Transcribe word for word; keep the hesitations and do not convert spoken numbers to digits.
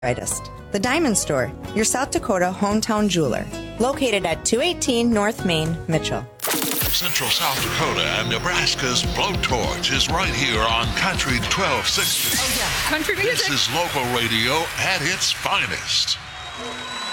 Brightest. The Diamond Store, your South Dakota hometown jeweler. Located at two eighteen North Main, Mitchell. Central South Dakota and Nebraska's blowtorch is right here on Country twelve sixty. Oh, yeah. Country music. This is local radio at its finest.